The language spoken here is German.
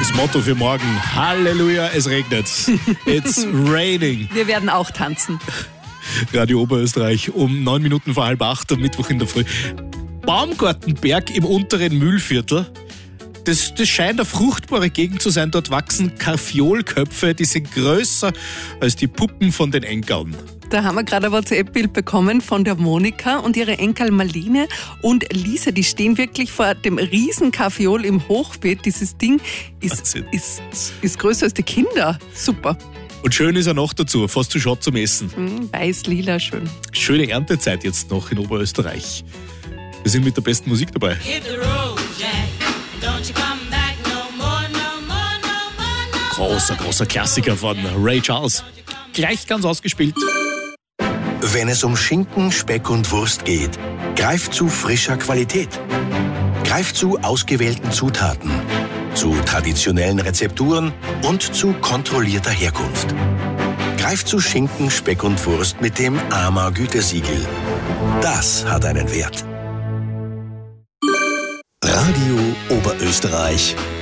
Das Motto für morgen: Halleluja, es regnet. It's raining. Wir werden auch tanzen. Radio Oberösterreich um 9 Minuten vor 7:30 am Mittwoch in der Früh. Baumgartenberg im unteren Mühlviertel. Das scheint eine fruchtbare Gegend zu sein. Dort wachsen Karfiolköpfe, die sind größer als die Puppen von den Enkeln. Da haben wir gerade ein WhatsApp-Bild bekommen von der Monika und ihre Enkel Marlene und Lisa. Die stehen wirklich vor dem riesen Karfiol im Hochbeet. Dieses Ding ist größer als die Kinder. Super. Und schön ist er noch dazu, fast zu schade zum Essen. Weiß, lila, schön. Schöne Erntezeit jetzt noch in Oberösterreich. Wir sind mit der besten Musik dabei. Großer Klassiker von Ray Charles. Gleich ganz ausgespielt. Wenn es um Schinken, Speck und Wurst geht, greift zu frischer Qualität. Greift zu ausgewählten Zutaten, zu traditionellen Rezepturen und zu kontrollierter Herkunft. Greift zu Schinken, Speck und Wurst mit dem AMA Gütesiegel. Das hat einen Wert. Radio Oberösterreich.